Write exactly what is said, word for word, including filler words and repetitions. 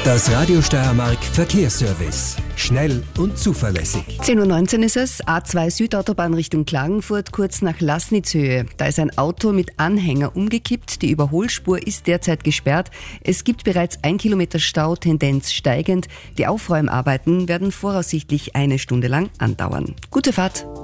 Das Radio Steiermark Verkehrsservice. Schnell und zuverlässig. zehn Uhr neunzehn ist es, A zwei Südautobahn Richtung Klagenfurt, kurz nach Laßnitzhöhe. Da ist ein Auto mit Anhänger umgekippt, die Überholspur ist derzeit gesperrt. Es gibt bereits ein Kilometer Stau, Tendenz steigend. Die Aufräumarbeiten werden voraussichtlich eine Stunde lang andauern. Gute Fahrt!